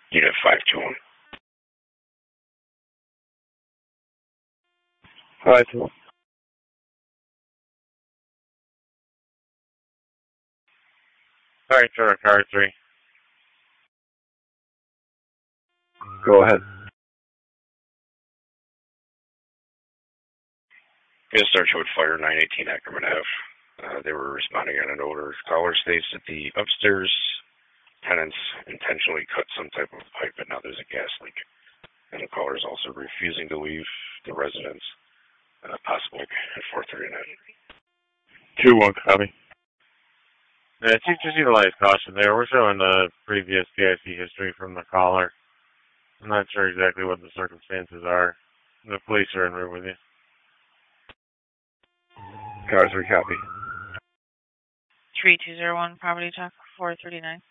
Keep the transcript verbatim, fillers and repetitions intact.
Unit five two one. five two one. Alright, Trevor, car three. Go ahead. Gonna start you with fire nine eighteen Ackerman Ave. Uh, they were responding on an odor. Caller states that the upstairs tenants intentionally cut some type of pipe, but now there's a gas leak. And the caller is also refusing to leave the residence, uh, possibly at four thirty-nine. two one, copy. Yeah, Chief, just utilize caution there. We're showing the previous P I C history from the caller. I'm not sure exactly what the circumstances are. The police are en route with you. Car three, copy. three two zero one, property talk, four thirty-nine.